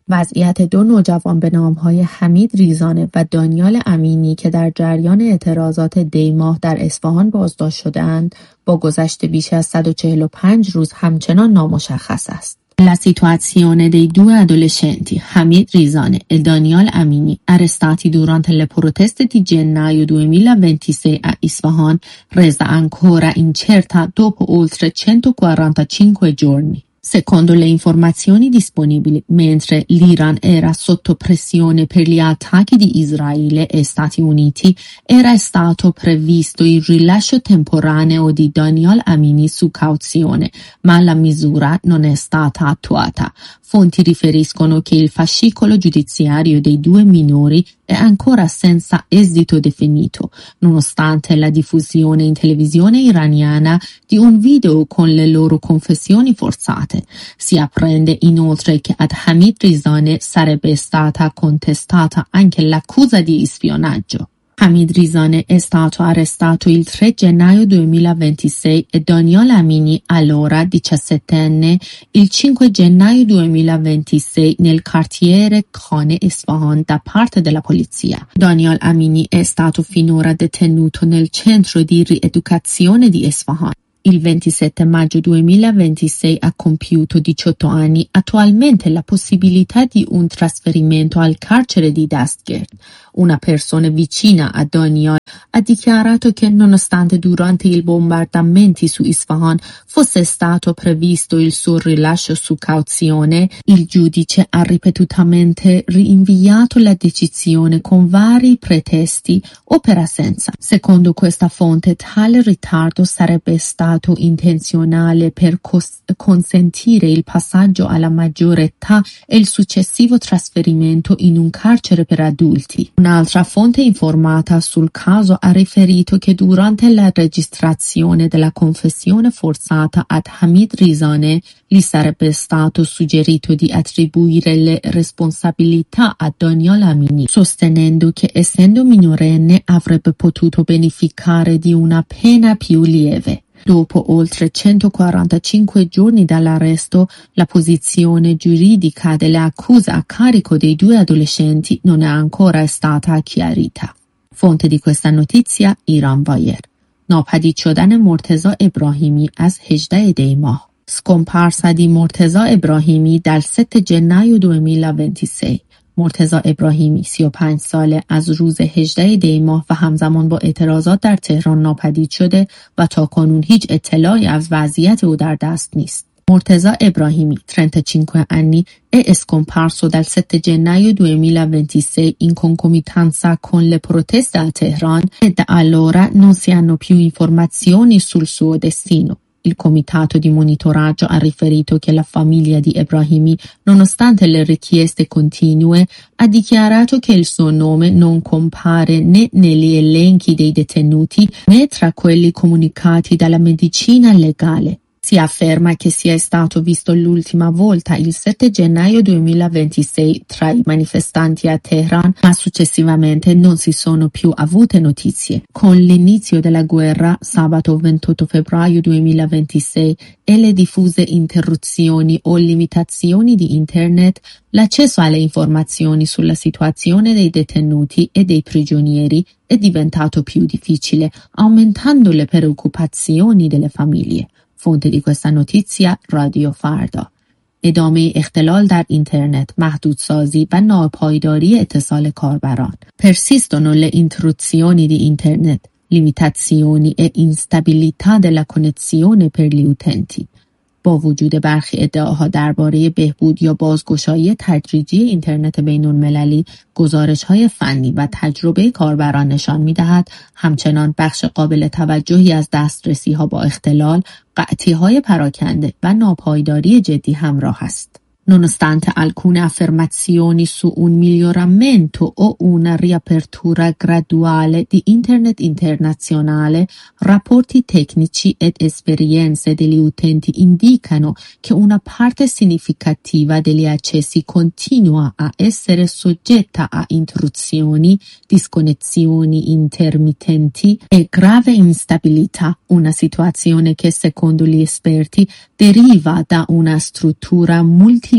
وضعیت دو نوجوان به نامهای حمید ریزانه و دانیال امینی که در جریان اعتراضات دی ماه در اصفهان بازداشت شده‌اند با گذشت بیش از صد و چهل و پنج روز همچنان نامشخص است. La situazione dei due adolescenti, Hamid Rizane e Danial Amini, arrestati durante le proteste di gennaio duemilaventisei a Isfahan, resa ancora incerta dopo oltre centoquarantacinque giorni. Secondo le informazioni disponibili, mentre l'Iran era sotto pressione per gli attacchi di Israele e Stati Uniti, era stato previsto il rilascio temporaneo di Danial Amini su cauzione, ma la misura non è stata attuata. Fonti riferiscono che il fascicolo giudiziario dei due minori è ancora senza esito definito, nonostante la diffusione in televisione iraniana di un video con le loro confessioni forzate. Si apprende inoltre che ad Hamid Rizane sarebbe stata contestata anche l'accusa di spionaggio. Hamid Rizane è stato arrestato il tre gennaio duemilaventisei e Danial Amini, allora diciassettenne, il cinque gennaio duemilaventisei nel quartiere Khane Isfahan da parte della polizia. Danial Amini è stato finora detenuto nel centro di rieducazione di Isfahan. Il ventisette maggio duemilaventisei ha compiuto diciotto anni, attualmente la possibilità di un trasferimento al carcere di Dastgird. Una persona vicina a Danial ha dichiarato che nonostante durante i bombardamenti su Isfahan fosse stato previsto il suo rilascio su cauzione, il giudice ha ripetutamente rinviato la decisione con vari pretesti o per assenza. Secondo questa fonte, tale ritardo sarebbe stato intenzionale per cos- consentire il passaggio alla maggiore età e il successivo trasferimento in un carcere per adulti. Un'altra fonte informata sul caso ha riferito che durante la registrazione della confessione forzata ad Hamid Rizane gli sarebbe stato suggerito di attribuire le responsabilità a Danial Amini, sostenendo che essendo minorenne avrebbe potuto beneficiare di una pena più lieve. Dopo oltre centoquarantacinque giorni dall'arresto, la posizione giuridica delle accuse a carico dei due adolescenti non è ancora stata chiarita. Fonte di questa notizia Iran Wire. ناپدید شدن مرتضی ابراهیمی از هجده دی ماه. Scomparsa di Morteza Ebrahimi dal sette gennaio duemilaventisei. مرتضی ابراهیمی سی و پنج ساله از روز هجده دی ماه و همزمان با اعتراضات در تهران ناپدید شده و تا کنون هیچ اطلاعی از وضعیت او در دست نیست. Morteza Ebrahimi, trentacinque anni, è scomparso dal sette gennaio duemilaventisei in concomitanza con le proteste a Teheran e da allora non si hanno più informazioni sul suo destino. Il comitato di monitoraggio ha riferito che la famiglia di Ebrahimi, nonostante le richieste continue, ha dichiarato che il suo nome non compare né negli elenchi dei detenuti né tra quelli comunicati dalla medicina legale. Si afferma che sia stato visto l'ultima volta il sette gennaio duemilaventisei tra i manifestanti a Teheran, ma successivamente non si sono più avute notizie. Con l'inizio della guerra, sabato ventotto febbraio duemilaventisei, e le diffuse interruzioni o limitazioni di Internet, l'accesso alle informazioni sulla situazione dei detenuti e dei prigionieri è diventato più difficile, aumentando le preoccupazioni delle famiglie. Fonte di questa notizia رادیو فردا. ادامه اختلال در اینترنت، محدودسازی و ناپایداری اتصال کاربران. Persistono le interruzioni di internet, limitazioni e instabilità della connessione per gli utenti. با وجود برخی ادعاها درباره بهبود یا بازگشایی تدریجی اینترنت بین‌المللی، گزارش‌های فنی و تجربه کاربران نشان می‌دهد همچنان بخش قابل توجهی از دسترسی‌ها با اختلال، قطعی‌های پراکنده و ناپایداری جدی همراه است. Nonostante alcune affermazioni su un miglioramento o una riapertura graduale di Internet internazionale, rapporti tecnici ed esperienze degli utenti indicano che una parte significativa degli accessi continua a essere soggetta a interruzioni, disconnessioni intermittenti e grave instabilità, una situazione che secondo gli esperti deriva da una struttura multilivello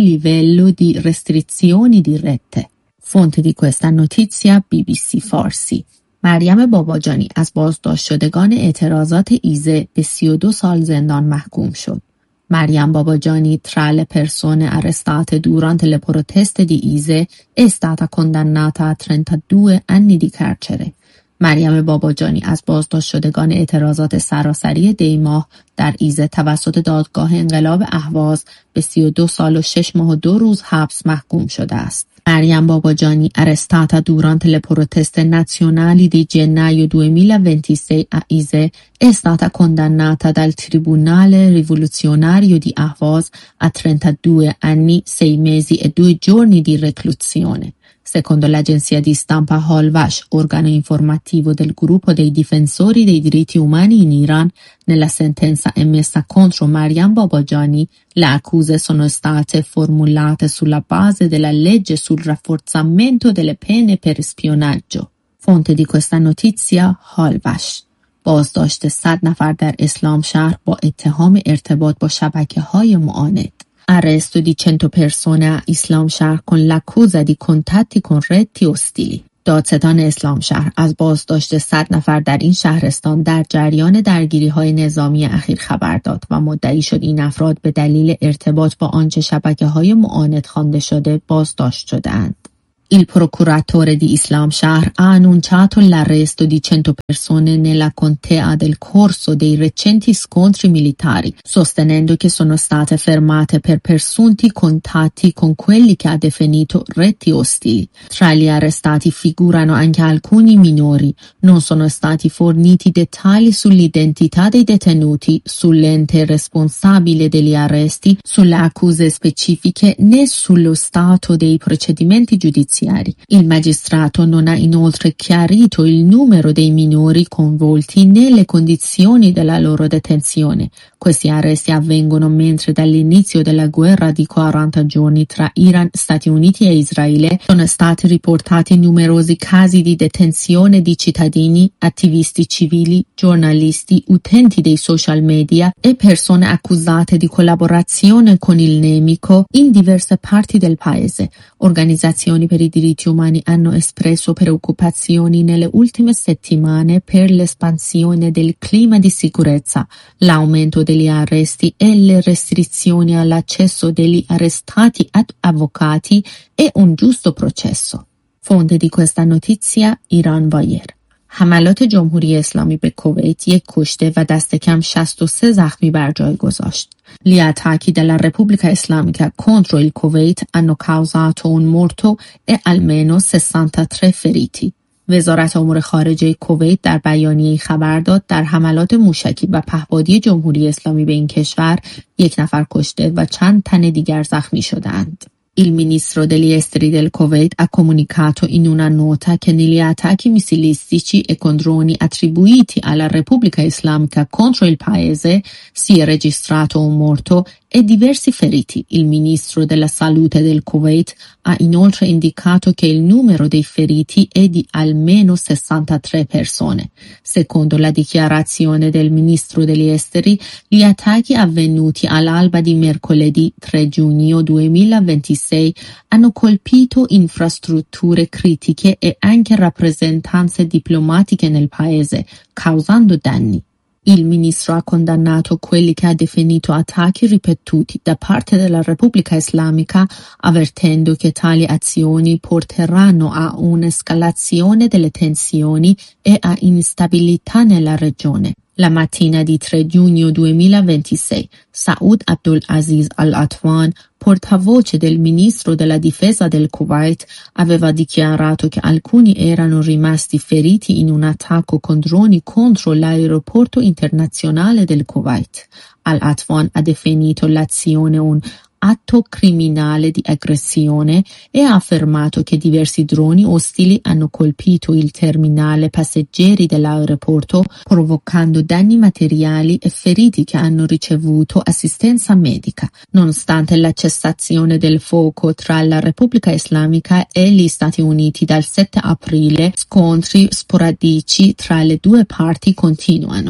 livello di restrizioni di rete. Fonte di questa notizia بی بی سی فارسی. مریم باباجانی از بازداشت شدگان اعتراضات ایزه به سی و دو سال زندان محکوم شد. Mariam Babajani, tra le persone arrestate durante le proteste di Ise, è stata condannata a trentadue anni di carcere. مریم باباجانی از بازداشت شدگان اعتراضات سراسری دی ماه در ایزه توسط دادگاه انقلاب اهواز به سی و دو سال و شش ماه و دو روز حبس محکوم شده است. Mariam Babajani, arrestata durante le proteste nazionali di gennaio duemilaventisei a Ise, è stata condannata dal Tribunale Rivoluzionario di Ahvaz a trentadue anni, sei mesi e due giorni di reclusione. Secondo l'agenzia di stampa Holvash, organo informativo del gruppo dei difensori dei diritti umani in Iran, nella sentenza emessa contro Mariam Babajani, le accuse sono state formulate sulla base della legge sul rafforzamento delle pene per spionaggio. Fonte di questa notizia Holvash. بازداشت صد نفر در اسلام شهر با اتهام ارتباط با شبکه‌های معاند. Arresto di cento persone a Islam Shahr con l'accusa di contatti con reti ostili. دادستان اسلام شهر از بازداشت صد نفر در این شهرستان در جریان درگیری‌های نظامی اخیر خبر داد و مدعی شد این افراد به daliل ارتباط با آنچه شبکه‌های معاند خوانده شده بازداشت شده‌اند. Il procuratore di Islam Shahr ha annunciato l'arresto di cento persone nella contea nel corso dei recenti scontri militari, sostenendo che sono state fermate per presunti contatti con quelli che ha definito reti ostili. Tra gli arrestati figurano anche alcuni minori. Non sono stati forniti dettagli sull'identità dei detenuti, sull'ente responsabile degli arresti, sulle accuse specifiche né sullo stato dei procedimenti giudiziari. Il magistrato non ha inoltre chiarito il numero dei minori coinvolti né le condizioni della loro detenzione. Questi arresti avvengono mentre dall'inizio della guerra di quaranta giorni tra Iran, Stati Uniti e Israele sono stati riportati numerosi casi di detenzione di cittadini, attivisti civili, giornalisti, utenti dei social media e persone accusate di collaborazione con il nemico in diverse parti del paese. Organizzazioni per i diritti umani hanno espresso preoccupazioni nelle ultime settimane per l'espansione del clima di sicurezza, l'aumento degli arresti e le restrizioni all'accesso degli arrestati ad avvocati e un giusto processo. Fonte di questa notizia Iran Wire. حملات جمهوری اسلامی به کویت یک کشته و دست کم شصت و سه زخمی بر جای گذاشت. Gli attacchi della Repubblica Islamica contro il Kuwait hanno causato un morto e almeno sessantatré feriti. وزارت امور خارجه کویت در بیانیه‌ای خبر داد در حملات موشکی و پهپادی جمهوری اسلامی به این کشور یک نفر کشته و چند تن دیگر زخمی شدند. Il ministro degli esteri del Kuwait ha comunicato in una nota che negli attacchi missilistici e con droni attribuiti alla Repubblica Islamica contro il paese si è registrato un morto e diversi feriti. Il ministro della salute del Kuwait ha inoltre indicato che il numero dei feriti è di almeno sessantatré persone. Secondo la dichiarazione del ministro degli esteri, gli attacchi avvenuti all'alba di mercoledì tre giugno duemilaventisei hanno colpito infrastrutture critiche e anche rappresentanze diplomatiche nel paese, causando danni. Il ministro ha condannato quelli che ha definito attacchi ripetuti da parte della Repubblica Islamica, avvertendo che tali azioni porteranno a un'escalazione delle tensioni e a instabilità nella regione. La mattina di tre giugno duemilaventisei, Saud Abdulaziz Al-Atwan, portavoce del ministro della difesa del Kuwait, aveva dichiarato che alcuni erano rimasti feriti in un attacco con droni contro l'aeroporto internazionale del Kuwait. Al-Atwan ha definito l'azione un atto criminale di aggressione e ha affermato che diversi droni ostili hanno colpito il terminale passeggeri dell'aeroporto, provocando danni materiali e feriti che hanno ricevuto assistenza medica. Nonostante la cessazione del fuoco tra la Repubblica Islamica e gli Stati Uniti dal sette aprile, scontri sporadici tra le due parti continuano.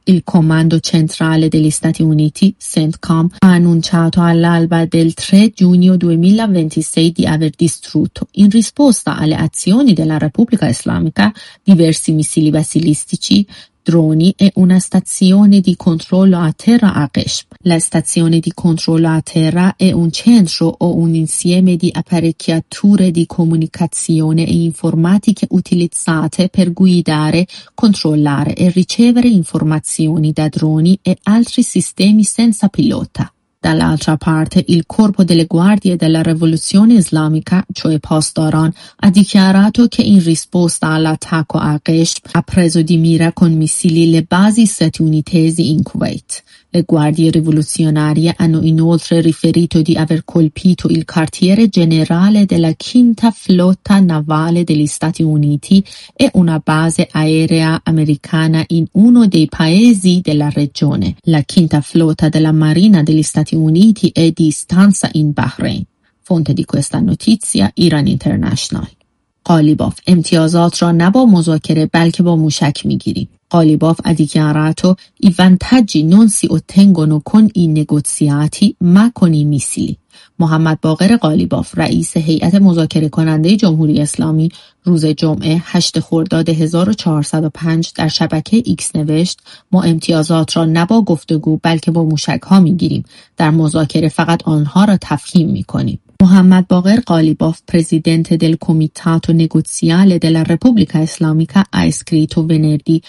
Il Comando Centrale degli Stati Uniti, CENTCOM, ha annunciato all'alba del tre giugno duemilaventisei di aver distrutto, in risposta alle azioni della Repubblica Islamica, diversi missili basilistici, droni e una stazione di controllo a terra a Qeshm. La stazione di controllo a terra è un centro o un insieme di apparecchiature di comunicazione e informatiche utilizzate per guidare, controllare e ricevere informazioni da droni e altri sistemi senza pilota. Dall'altra parte, il Corpo delle Guardie della Rivoluzione Islamica, cioè Pasdaran, ha dichiarato che in risposta all'attacco a Qeshm ha preso di mira con missili le basi statunitensi in Kuwait. Le guardie rivoluzionarie hanno inoltre riferito di aver colpito il quartiere generale della Quinta Flotta Navale degli Stati Uniti e una base aerea americana in uno dei paesi della regione. La Quinta Flotta della Marina degli Stati Uniti è di stanza in Bahrain. Fonte di questa notizia Iran International. قالیباف امتیازات را نه با مذاکره بلکه با موشک میگیریم. قالیباف ha dichiarato i vantaggi non si ottengono con i negoziati ma con i missili. محمد باقر قالیباف رئیس هیئت مذاکره کننده جمهوری اسلامی روز جمعه هشتم خرداد هزار و چهارصد و پنج در شبکه ایکس نوشت ما امتیازات را نه با گفتگو بلکه با موشک ها میگیریم. در مذاکره فقط آنها را تفهیم میکنیم. Mohammad Bagher Ghalibaf, presidente del Comitato Negoziale della Repubblica Islamica, ha scritto venerdì